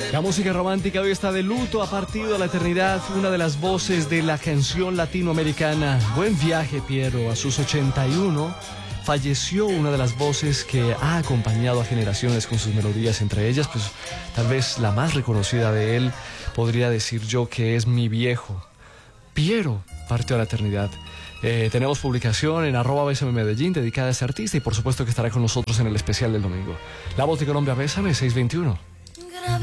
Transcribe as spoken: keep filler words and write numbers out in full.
La música romántica hoy está de luto, ha partido a la eternidad una de las voces de la canción latinoamericana. Buen viaje, Piero. A sus ochenta y uno falleció una de las voces que ha acompañado a generaciones con sus melodías, entre ellas, pues tal vez la más reconocida de él, podría decir yo que es Mi Viejo. Piero partió a la eternidad. Eh, tenemos publicación en arroba Bésame Medellín dedicada a este artista y por supuesto que estará con nosotros en el especial del domingo. La Voz de Colombia, Bésame, seis veintiuno.